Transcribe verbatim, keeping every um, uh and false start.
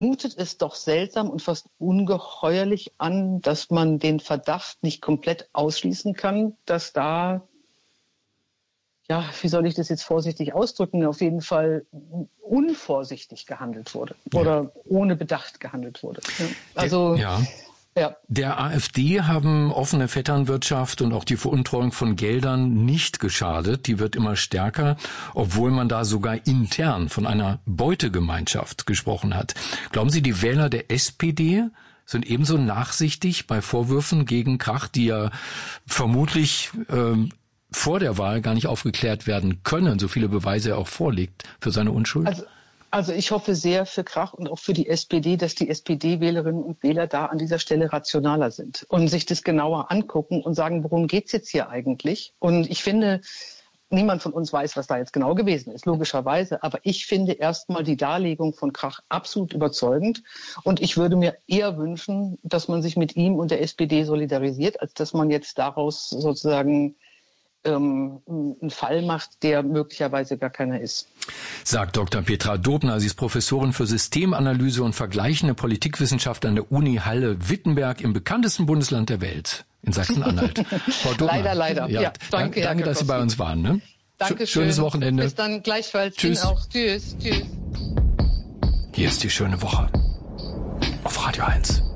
mutet es doch seltsam und fast ungeheuerlich an, dass man den Verdacht nicht komplett ausschließen kann, dass da, ja, wie soll ich das jetzt vorsichtig ausdrücken, auf jeden Fall unvorsichtig gehandelt wurde oder ja. ohne Bedacht gehandelt wurde. Also ja. Ja. Der AfD haben offene Vetternwirtschaft und auch die Veruntreuung von Geldern nicht geschadet. Die wird immer stärker, obwohl man da sogar intern von einer Beutegemeinschaft gesprochen hat. Glauben Sie, die Wähler der S P D sind ebenso nachsichtig bei Vorwürfen gegen Krach, die ja vermutlich ähm, vor der Wahl gar nicht aufgeklärt werden können, so viele Beweise er auch vorlegt für seine Unschuld? Also Also ich hoffe sehr für Krach und auch für die S P D, dass die S P D-Wählerinnen und Wähler da an dieser Stelle rationaler sind und sich das genauer angucken und sagen, worum geht's jetzt hier eigentlich? Und ich finde, niemand von uns weiß, was da jetzt genau gewesen ist, logischerweise. Aber ich finde erstmal die Darlegung von Krach absolut überzeugend. Und ich würde mir eher wünschen, dass man sich mit ihm und der S P D solidarisiert, als dass man jetzt daraus sozusagen ähm, einen Fall macht, der möglicherweise gar keiner ist. Sagt Doktor Petra Dobner. Sie ist Professorin für Systemanalyse und vergleichende Politikwissenschaft an der Uni Halle-Wittenberg im bekanntesten Bundesland der Welt, in Sachsen-Anhalt. Frau Dobner, leider, leider. Ja, ja, danke, danke, dass Sie bei uns waren. Ne? Danke Schönes schön. Wochenende. Bis dann gleichfalls. Tschüss. Ihnen auch. Tschüss. Tschüss. Hier ist die schöne Woche auf Radio eins.